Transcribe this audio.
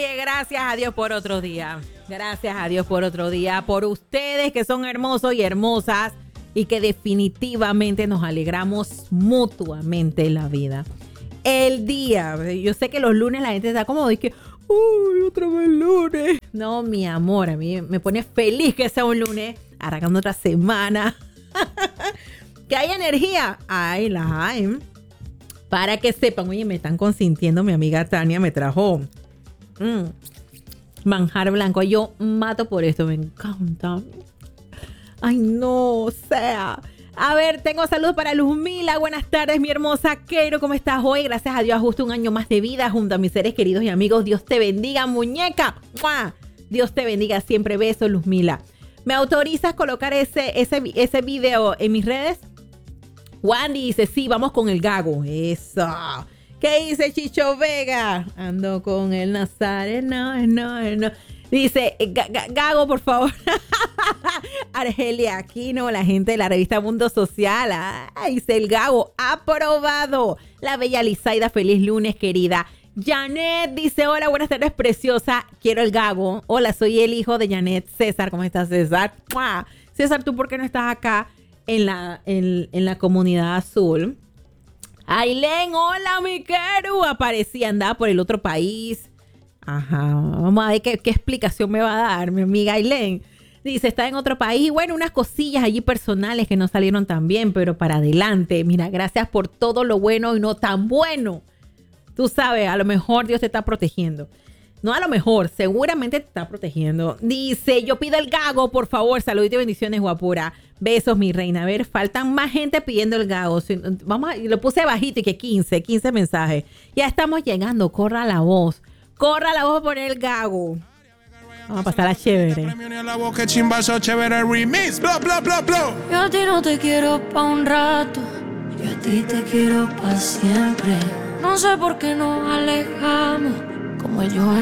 Oye, gracias a Dios por otro día. Gracias a Dios por otro día. Por ustedes que son hermosos y hermosas y que definitivamente nos alegramos mutuamente en la vida. El día, yo sé que los lunes la gente está como de que, uy, otra vez lunes. No, mi amor, a mí me pone feliz que sea un lunes, arrancando otra semana. Que hay energía. Ay, la hay. Para que sepan, oye, me están consintiendo. Mi amiga Tania me trajo manjar blanco. Yo mato por esto, me encanta. Ay, no, o sea. A ver, tengo saludos para Luzmila. Buenas tardes, mi hermosa Keiro. ¿Cómo estás hoy? Gracias a Dios, justo un año más de vida junto a mis seres queridos y amigos. Dios te bendiga, muñeca. ¡Mua! Dios te bendiga siempre. Besos, Luzmila. ¿Me autorizas colocar ese video en mis redes? Wandy dice, sí, vamos con el gago. Eso. ¿Qué dice Chicho Vega? Ando con el Nazareno. No. Dice, gago, por favor. Argelia Aquino, la gente de la revista Mundo Social. Dice el gago, aprobado. La bella Lizaida, feliz lunes, querida. Janet dice, hola, buenas tardes, preciosa. Quiero el gago. Hola, soy el hijo de Janet. César, ¿cómo estás, César? ¡Mua! César, ¿tú por qué no estás acá en la comunidad azul? Ailén, hola, mi quero. Aparecí, andaba por el otro país. Ajá, vamos a ver qué explicación me va a dar mi amiga Ailén. Dice, está en otro país. Bueno, unas cosillas allí personales que no salieron tan bien, pero para adelante. Mira, gracias por todo lo bueno y no tan bueno. Tú sabes, a lo mejor Dios te está protegiendo. No a lo mejor, seguramente te está protegiendo. Dice, yo pido el gago, por favor. Saluditos y bendiciones, guapura. Besos, mi reina. A ver, faltan más gente pidiendo el gago. Lo puse bajito y que 15 mensajes. Ya estamos llegando, corra la voz. Corra la voz a poner el gago. Vamos a pasar a chévere. Yo a ti no te quiero pa' un rato, yo a ti te quiero pa' siempre. No sé por qué nos alejamos, como yo